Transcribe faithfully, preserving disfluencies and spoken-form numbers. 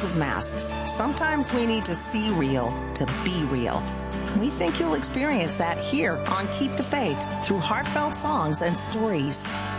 world of masks, sometimes we need to see real to be real. We think you'll experience that here on Keep the Faith through heartfelt songs and stories.